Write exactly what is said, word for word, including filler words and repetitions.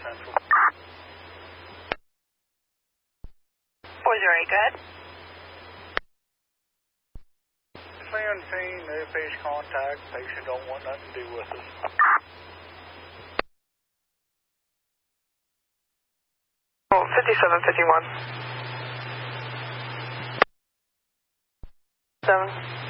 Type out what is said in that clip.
Central. Was very good. Clear and seen, no face contact. Patient don't want nothing to do with us. Oh, fifty-seven fifty-one. Seven.